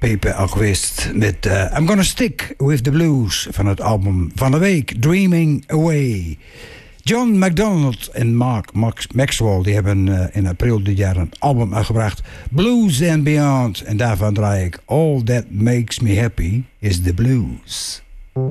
Pepe al geweest met I'm Gonna Stick With The Blues van het album van de week, Dreaming Away. John McDonald en Max Maxwell die hebben in april dit jaar een album uitgebracht, Blues and Beyond. En daarvan draai ik All That Makes Me Happy Is The Blues.